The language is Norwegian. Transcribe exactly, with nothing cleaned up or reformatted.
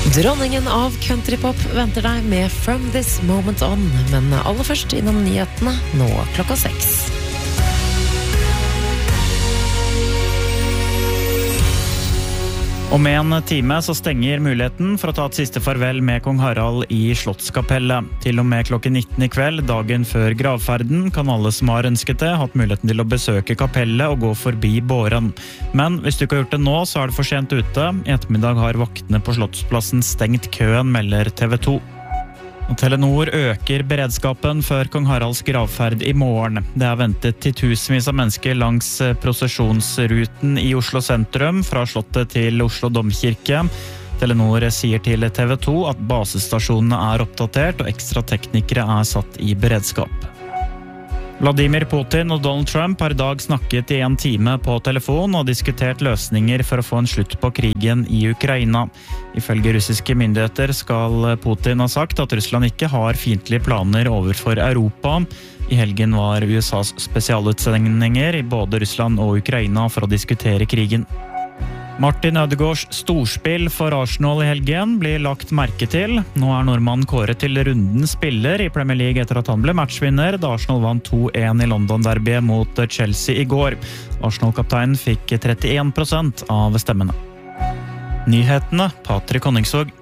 Dronningen av countrypop venter deg med From This Moment On, men aller først innom nyhetene nå klokka seks. Om en time så stenger muligheten for å ta et siste farvel med kong Harald i Slottskapellet. Til og med klokken nitten i kveld, dagen før gravferden, kan alle som har ønsket det, hatt muligheten til å besøke kapellet og gå forbi båren. Men hvis du ikke har gjort det nå, så er det for sent ute. I ettermiddag har vaktene på Slottsplassen stengt køen, melder T V to. Og Telenor øker beredskapen før kong Haralds gravferd i morgen. Det er ventet til tusenvis av mennesker langs prosesjonsruten i Oslo sentrum, fra Slottet til Oslo Domkirke. Telenor sier til T V to at basestasjonene er oppdatert og ekstra teknikere er satt i beredskap. Vladimir Putin og Donald Trump har i dag snakket i en time på telefon og diskutert løsninger for å få en slutt på krigen i Ukraina. Ifølge russiske myndigheter skal Putin ha sagt at Russland ikke har fiendtlige planer overfor Europa. I helgen var U S A's spesialutsendinger i både Russland og Ukraina for å diskutere krigen. Martin Ødegaards storspill for Arsenal i helgen blir lagt merke til. Nå er nordmannen kåret til rundens spiller i Premier League etter at han ble matchvinner da Arsenal vant to en i London-derbyet mot Chelsea i går. Arsenal-kapteinen fikk trettien prosent av stemmene. Nyhetene, Patrik Honningsvåg.